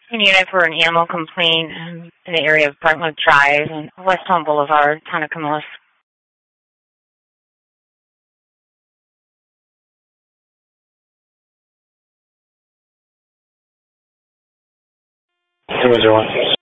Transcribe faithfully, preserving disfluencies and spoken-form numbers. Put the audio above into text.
unit for an animal complaint um, in the area of Brentwood Drive and West Palm Boulevard, Tannakamillis. Two zero one six.